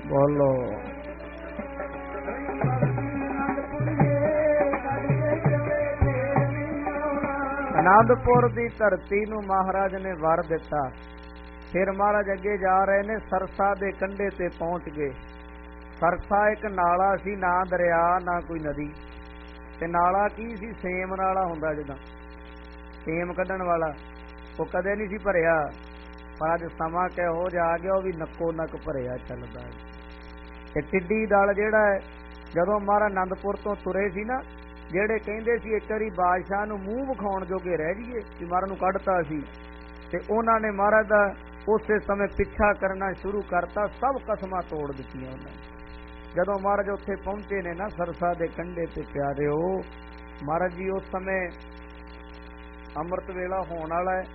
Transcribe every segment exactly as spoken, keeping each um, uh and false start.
ਬੋਲੋ। ਅਨੰਦਪੁਰ ਦੀ ਧਰਤੀ ਨੂੰ ਮਹਾਰਾਜ ਨੇ ਵਰ ਦਿੱਤਾ। ਫਿਰ ਮਹਾਰਾਜ ਅੱਗੇ ਜਾ ਰਹੇ ਨੇ, ਸਰਸਾ ਦੇ ਕੰਢੇ ਤੇ ਪਹੁੰਚ ਗਏ। ਸਰਸਾ ਇੱਕ ਨਾਲਾ ਸੀ, ਨਾ ਦਰਿਆ ਨਾ ਕੋਈ ਨਦੀ। ਤੇ ਨਾਲਾ ਕੀ ਸੀ? ਸੇਮ ਨਾਲਾ ਹੁੰਦਾ, ਜਿੱਦਾਂ ਸੇਮ ਕੱਢਣ ਵਾਲਾ। ਉਹ ਕਦੇ ਨਹੀਂ ਸੀ ਭਰਿਆ, ਪਰ ਅੱਜ ਸਮਾਂ ਕਿਹੋ ਜਿਹਾ ਆ ਗਿਆ, ਉਹ ਵੀ ਨੱਕੋ ਨੱਕ ਭਰਿਆ ਚੱਲਦਾ। ਤੇ ਟਿੱਡੀ ਦਲ ਜਿਹੜਾ ਹੈ, ਜਦੋਂ ਮਹਾਰਾਜ ਆਨੰਦਪੁਰ ਤੋਂ ਤੁਰੇ ਸੀ ਨਾ, ਜਿਹੜੇ ਕਹਿੰਦੇ ਸੀ ਇੱਕ ਵਾਰੀ ਬਾਦਸ਼ਾਹ ਨੂੰ ਮੂੰਹ ਵਿਖਾਉਣ ਜੋਗੇ ਰਹਿ ਜਾਈਏ, ਕਿ ਮਹਾਰਾਜ ਨੂੰ ਕੱਢਤਾ ਸੀ, ਤੇ ਉਹਨਾਂ ਨੇ ਮਹਾਰਾਜ ਦਾ ਉਸੇ ਸਮੇਂ ਪਿੱਛਾ ਕਰਨਾ ਸ਼ੁਰੂ ਕਰਤਾ। ਸਭ ਕਸਮਾਂ ਤੋੜ ਦਿੱਤੀਆਂ ਉਹਨਾਂ ਨੇ। ਜਦੋਂ ਮਹਾਰਾਜ ਉੱਥੇ ਪਹੁੰਚੇ ਨੇ ਨਾ, ਸਰਸਾ ਦੇ ਕੰਢੇ ਤੇ ਪਿਆਰਿਓ, ਮਹਾਰਾਜ ਜੀ ਉਸ ਸਮੇਂ ਅੰਮ੍ਰਿਤ ਵੇਲਾ ਹੋਣ ਵਾਲਾ ਹੈ।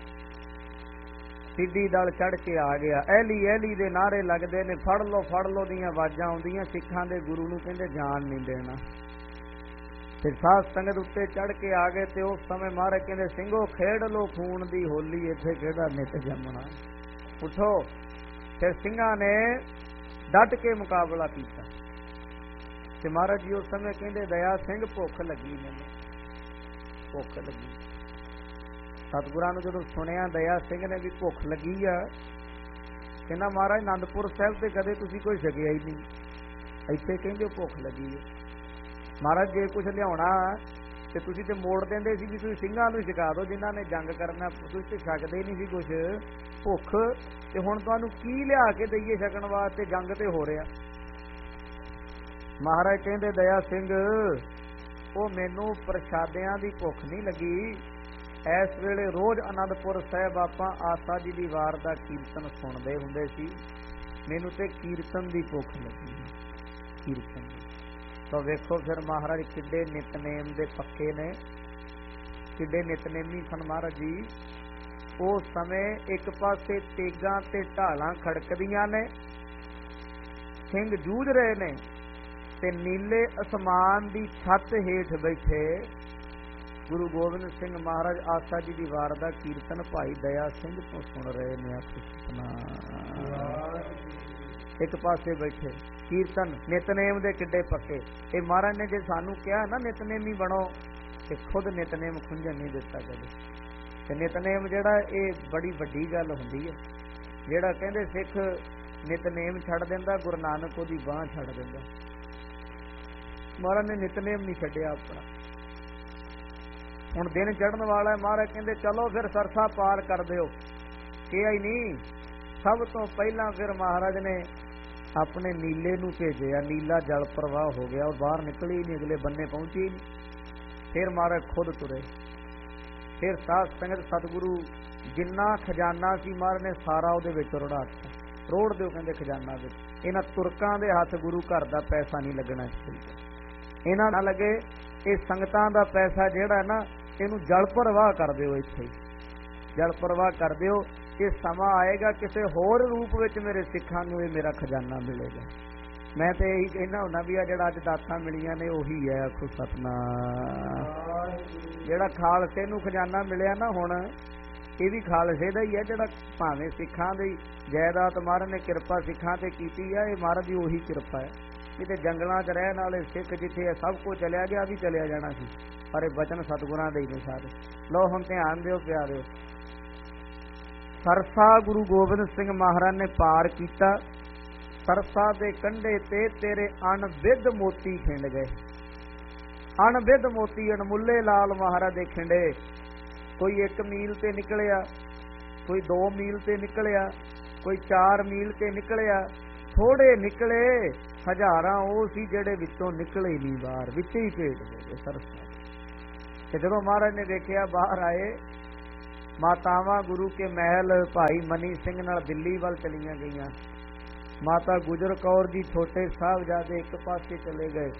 ਟਿੱਡੀ ਦਲ ਚੜ ਕੇ ਆ ਗਿਆ। ਐਲੀ ਐਲੀ ਦੇ ਨਾਅਰੇ ਲੱਗਦੇ ਨੇ, ਫੜ ਲੋ ਫੜ ਲੋ ਦੀਆਂ ਆਵਾਜ਼ਾਂ ਆਉਂਦੀਆਂ। ਸਿੱਖਾਂ ਦੇ ਗੁਰੂ ਨੂੰ ਕਹਿੰਦੇ ਜਾਣ ਨਹੀਂ ਦੇਣਾ। ਤੇ ਸਾਧ ਸੰਗਤ ਉੱਤੇ ਚੜ ਕੇ ਆ ਗਏ। ਤੇ ਉਸ ਸਮੇਂ ਮਹਾਰਾਜ ਕਹਿੰਦੇ, ਸਿੰਘੋ ਖੇਡ ਲੋ ਖੂਨ ਦੀ ਹੋਲੀ, ਇੱਥੇ ਕਿਹੜਾ ਨਿਤ ਜੰਮਣਾ, ਉਠੋ। ਫਿਰ ਸਿੰਘਾਂ ਨੇ ਡਟ ਕੇ ਮੁਕਾਬਲਾ ਕੀਤਾ। ਤੇ ਮਹਾਰਾਜ ਜੀ ਉਸ ਸਮੇਂ ਕਹਿੰਦੇ, ਦਇਆ ਸਿੰਘ ਭੁੱਖ ਲੱਗੀ ਮੈਨੂੰ, ਭੁੱਖ ਲੱਗੀ। ਸਤਿਗੁਰਾਂ ਨੂੰ ਜਦੋਂ ਸੁਣਿਆ ਦਇਆ ਸਿੰਘ ਨੇ ਵੀ ਭੁੱਖ ਲੱਗੀ ਆ, ਕਹਿੰਦਾ ਮਹਾਰਾਜ ਆਨੰਦਪੁਰ ਸਾਹਿਬ ਤੇ ਕਦੇ ਤੁਸੀਂ ਕੋਈ ਛਕਿਆ ਹੀ ਨਹੀਂ, ਇੱਥੇ ਕਹਿੰਦੇ ਭੁੱਖ ਲੱਗੀ ਹੈ। ਮਹਾਰਾਜ ਜੇ ਕੁਛ ਲਿਆਉਣਾ ਤੇ ਤੁਸੀਂ ਤੇ ਮੋੜ ਦਿੰਦੇ ਸੀ ਵੀ ਤੁਸੀਂ ਸਿੰਘਾਂ ਨੂੰ ਛਕਾ ਦਿਓ, ਜਿਨ੍ਹਾਂ ਨੇ ਜੰਗ ਕਰਨਾ। ਤੁਸੀਂ ਤੇ ਛਕਦੇ ਨਹੀਂ ਸੀ ਕੁਛ, ਭੁੱਖ। ਤੇ ਹੁਣ ਤੁਹਾਨੂੰ ਕੀ ਲਿਆ ਕੇ ਦਈਏ ਛਕਣ ਵਾਸਤੇ? ਜੰਗ ਤੇ ਹੋ ਰਿਹਾ। ਮਹਾਰਾਜ ਕਹਿੰਦੇ, ਦਇਆ ਸਿੰਘ, ਉਹ ਮੈਨੂੰ ਪ੍ਰਸ਼ਾਦਿਆਂ ਦੀ ਭੁੱਖ ਨਹੀਂ ਲੱਗੀ। ਇਸ ਵੇਲੇ ਰੋਜ਼ ਆਨੰਦਪੁਰ ਸਾਹਿਬ ਆਪਾਂ ਆਸਾ ਜੀ ਦੀ ਵਾਰ ਦਾ ਕੀਰਤਨ ਸੁਣਦੇ ਹੁੰਦੇ ਸੀ, ਮੈਨੂੰ ਤੇ ਕੀਰਤਨ ਦੀ ਭੁੱਖ ਲੱਗੀ, ਕੀਰਤਨ ਦੀ। ਤਾਂ ਵੇਖੋ ਫਿਰ ਮਹਾਰਾਜ ਕਿੱਡੇ ਨਿਤਨੇਮ ਦੇ ਪੱਕੇ ਨੇ, ਕਿੱਡੇ ਨਿਤਨੇਮੀ ਸਨ ਮਹਾਰਾਜ ਜੀ। ਉਸ ਸਮੇਂ ਇੱਕ ਪਾਸੇ ਤੇਗਾਂ ਤੇ ਢਾਲਾਂ ਖੜਕਦੀਆਂ ਨੇ, ਸਿੰਘ ਜੂਝ ਰਹੇ ਨੇ, ਤੇ ਨੀਲੇ ਅਸਮਾਨ ਦੀ ਛੱਤ ਹੇਠ ਬੈਠੇ ਗੁਰੂ ਗੋਬਿੰਦ ਸਿੰਘ ਮਹਾਰਾਜ ਆਸਾ ਜੀ ਦੀ ਵਾਰ ਦਾ ਕੀਰਤਨ ਭਾਈ ਦਇਆ ਸਿੰਘ ਤੋਂ ਸੁਣ ਰਹੇ ਨੇ। ਇੱਕ ਪਾਸੇ ਬੈਠੇ ਕੀਰਤਨ, ਨਿਤਨੇਮ ਦੇ ਕਿੱਡੇ ਪੱਕੇ। ਇਹ ਮਹਾਰਾਜ ਨੇ ਜੇ ਸਾਨੂੰ ਕਿਹਾ ਨਾ ਨਿਤਨੇਮੀ ਬਣੋ, ਤੇ ਖੁਦ ਨਿਤਨੇਮ ਖੁੰਝਣ ਨਹੀਂ ਦਿੱਤਾ ਕਦੇ। ਤੇ ਨਿਤਨੇਮ ਜਿਹੜਾ ਇਹ ਬੜੀ ਵੱਡੀ ਗੱਲ ਹੁੰਦੀ ਹੈ। ਜਿਹੜਾ ਕਹਿੰਦੇ ਸਿੱਖ ਨਿਤਨੇਮ ਛੱਡ ਦਿੰਦਾ, ਗੁਰੂ ਨਾਨਕ ਉਹਦੀ ਬਾਂਹ ਛੱਡ ਦਿੰਦਾ। ਮਹਾਰਾਜ ਨੇ ਨਿਤਨੇਮ ਨਹੀਂ ਛੱਡਿਆ ਆਪਣਾ। ਹੁਣ ਦਿਨ ਚੜ੍ਹਨ ਵਾਲਾ, ਮਹਾਰਾਜ ਕਹਿੰਦੇ ਚਲੋ ਫਿਰ ਸਰਸਾ ਪਾਰ ਕਰ ਦਿਓ। ਕਿਹਾ ਹੀ ਨਹੀਂ, ਸਭ ਤੋਂ ਪਹਿਲਾਂ ਫਿਰ ਮਹਾਰਾਜ ਨੇ ਆਪਣੇ ਨੀਲੇ ਨੂੰ ਭੇਜਿਆ। ਨੀਲਾ ਜਲ ਪ੍ਰਵਾਹ ਹੋ ਗਿਆ, ਉਹ ਬਾਹਰ ਨਿਕਲੀ ਨਹੀਂ, ਅਗਲੇ ਬੰਨੇ ਪਹੁੰਚੀ ਨਹੀਂ। ਫਿਰ ਮਹਾਰਾਜ ਖੁਦ ਤੁਰੇ। ਫਿਰ ਸਾਧ ਸੰਗਤ ਸਤਿਗੁਰੂ ਜਿੰਨਾ ਖਜ਼ਾਨਾ ਸੀ ਮਹਾਰਾਜ ਨੇ ਸਾਰਾ ਉਹਦੇ ਵਿੱਚ ਰੋੜਾ ਦਿੱਤਾ। ਰੋੜ ਦਿਓ ਕਹਿੰਦੇ ਖਜ਼ਾਨਾ ਵਿੱਚ। ਇਹਨਾਂ ਤੁਰਕਾਂ ਦੇ ਹੱਥ ਗੁਰੂ ਘਰ ਦਾ ਪੈਸਾ ਨਹੀਂ ਲੱਗਣਾ ਚਾਹੀਦਾ, ਇਹਨਾਂ ਨਾਲ ਲੱਗੇ। ਇਹ ਸੰਗਤਾਂ ਦਾ ਪੈਸਾ ਜਿਹੜਾ ਨਾ, ਇਹਨੂੰ ਜਲ ਪ੍ਰਵਾਹ ਕਰ ਦਿਓ, ਇੱਥੇ ਜਲ ਪ੍ਰਵਾਹ ਕਰ ਦਿਓ। ਇਹ ਸਮਾਂ ਆਏਗਾ ਕਿਸੇ ਹੋਰ ਰੂਪ ਵਿੱਚ ਮੇਰੇ ਸਿੱਖਾਂ ਨੂੰ ਇਹ ਮੇਰਾ ਖਜ਼ਾਨਾ ਮਿਲੇਗਾ। ਮੈਂ ਤੇ ਇਹੀ ਕਹਿਣਾ ਹੁੰਦਾ ਵੀ ਆ ਜਿਹੜਾ ਅੱਜ ਦਾਤਾਂ ਮਿਲੀਆਂ ਨੇ ਉਹੀ ਹੈ। ਆਖੋ ਸਤਿਨਾਮ। ਜਿਹੜਾ ਖਾਲਸੇ ਨੂੰ ਖਜ਼ਾਨਾ ਮਿਲਿਆ ਨਾ ਹੁਣ, ਇਹ ਵੀ ਖਾਲਸੇ ਦਾ ਹੀ ਹੈ। ਜਿਹੜਾ ਭਾਵੇਂ ਸਿੱਖਾਂ ਦੀ ਜਾਇਦਾਦ ਮਹਾਰਾਜ ਨੇ ਕਿਰਪਾ ਸਿੱਖਾਂ ਤੇ ਕੀਤੀ ਆ, ਇਹ ਮਹਾਰਾਜ ਦੀ ਉਹੀ ਕਿਰਪਾ ਹੈ। ਕਿਤੇ ਜੰਗਲਾਂ 'ਚ ਰਹਿਣ ਵਾਲੇ ਸਿੱਖ ਜਿੱਥੇ ਇਹ ਸਭ ਕੁਝ ਚਲਿਆ ਗਿਆ, ਵੀ ਚਲਿਆ ਜਾਣਾ ਸੀ, ਪਰ ਇਹ ਬਚਨ ਸਤਿਗੁਰਾਂ ਦੇ ਹੀ ਨੇ ਸਾਰੇ। ਲਓ ਹੁਣ ਧਿਆਨ ਦਿਓ ਪਿਆਰਿਓ। ਸਰਸਾ ਗੁਰੂ ਗੋਬਿੰਦ ਸਿੰਘ ਮਹਾਰਾਜ ਨੇ ਪਾਰ ਕੀਤਾ। ਸਰਸਾ ਦੇ ਕੰਢੇ ਤੇ ਤੇਰੇ ਅਣਵਿੱਧ ਮੋਤੀ ਖਿੰਡ ਗਏ। ਅਣਵਿੱਧ ਮੋਤੀ ਅਣਮੁੱਲੇ ਲਾਲ ਮਹਾਰਾਜ ਦੇ ਖਿੰਡੇ। ਕੋਈ ਇੱਕ ਮੀਲ ਤੇ ਨਿਕਲਿਆ, ਕੋਈ ਦੋ ਮੀਲ ਤੇ ਨਿਕਲਿਆ, ਕੋਈ ਚਾਰ ਮੀਲ ਤੇ ਨਿਕਲਿਆ। ਥੋੜੇ ਨਿਕਲੇ, ਹਜ਼ਾਰਾਂ ਉਹ ਸੀ ਜਿਹੜੇ ਵਿੱਚੋਂ ਨਿਕਲੇ ਨਹੀਂ ਬਾਹਰ, ਵਿੱਚ ਹੀ ਭੇਟ ਹੋ ਗਏ ਸਰਸਾ। ਤੇ ਜਦੋਂ ਮਹਾਰਾਜ ਨੇ ਵੇਖਿਆ ਬਾਹਰ ਆਏ, ਮਾਤਾਵਾਂ ਗੁਰੂ ਕੇ ਮਹਿਲ ਭਾਈ ਮਨੀ ਸਿੰਘ ਨਾਲ ਦਿੱਲੀ ਵੱਲ ਚਲੀਆਂ ਗਈਆਂ। ਮਾਤਾ ਗੁਜਰ ਕੌਰ ਜੀ ਛੋਟੇ ਸਾਹਿਬਜ਼ਾਦੇ ਇੱਕ ਪਾਸੇ ਚਲੇ ਗਏ।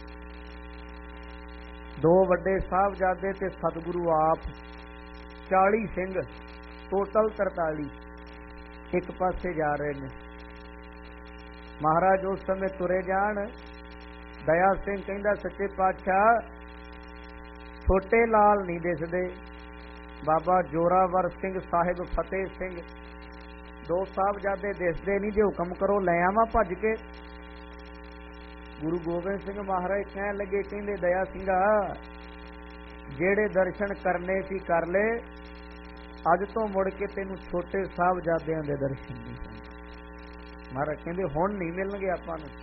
ਦੋ ਵੱਡੇ ਸਾਹਿਬਜ਼ਾਦੇ ਤੇ ਸਤਿਗੁਰੂ ਆਪ, ਚਾਲੀ ਸਿੰਘ ਟੋਟਲ ਤਰਤਾਲੀ ਇੱਕ ਪਾਸੇ ਜਾ ਰਹੇ ਨੇ। ਮਹਾਰਾਜ ਉਸ ਸਮੇਂ ਤੁਰੇ ਜਾਣ। ਦਇਆ ਸਿੰਘ ਕਹਿੰਦਾ ਸੱਚੇ ਪਾਤਸ਼ਾਹ ਛੋਟੇ ਲਾਲ ਨਹੀਂ ਦਿਸਦੇ, ਬਾਬਾ ਜੋਰਾਵਰ ਸਿੰਘ ਸਾਹਿਬ, ਫਤਿਹ ਸਿੰਘ, ਦੋ ਸਾਹਿਬਜ਼ਾਦੇ ਦਿਸਦੇ ਨਹੀਂ, ਜੇ ਹੁਕਮ ਕਰੋ ਲੈ ਆਵਾਂ ਭੱਜ ਕੇ। ਗੁਰੂ ਗੋਬਿੰਦ ਸਿੰਘ ਮਹਾਰਾਜ ਕਹਿਣ ਲੱਗੇ, ਕਹਿੰਦੇ ਦਇਆ ਸਿੰਘਾ, ਜਿਹੜੇ ਦਰਸ਼ਨ ਕਰਨੇ ਸੀ ਕਰ ਲਏ, ਅੱਜ ਤੋਂ ਮੁੜ ਕੇ ਤੈਨੂੰ ਛੋਟੇ ਸਾਹਿਬਜ਼ਾਦਿਆਂ ਦੇ ਦਰਸ਼ਨ ਨਹੀਂ ਹੋਣਗੇ। ਮਹਾਰਾਜ ਕਹਿੰਦੇ ਹੁਣ ਨਹੀਂ ਮਿਲਣਗੇ ਆਪਾਂ ਨੂੰ।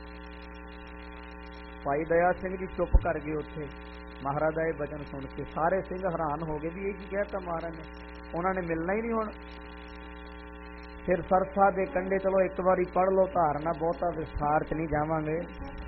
ਭਾਈ ਦਇਆ ਸਿੰਘ ਜੀ ਚੁੱਪ ਕਰ ਗਏ ਉੱਥੇ ਮਹਾਰਾਜ ਦਾ ਇਹ ਬਚਨ ਸੁਣ ਕੇ। ਸਾਰੇ ਸਿੰਘ ਹੈਰਾਨ ਹੋ ਗਏ ਵੀ ਇਹ ਕੀ ਕਹਿਤਾ ਮਹਾਰਾਜ ਨੇ, ਉਹਨਾਂ ਨੇ ਮਿਲਣਾ ਹੀ ਨਹੀਂ ਹੁਣ। ਫਿਰ ਸਰਸਾ ਦੇ ਕੰਢੇ, ਚਲੋ ਇੱਕ ਵਾਰੀ ਪੜ੍ਹ ਲਓ ਧਾਰਨਾ, ਬਹੁਤਾ ਵਿਸਥਾਰ ਚ ਨਹੀਂ ਜਾਵਾਂਗੇ।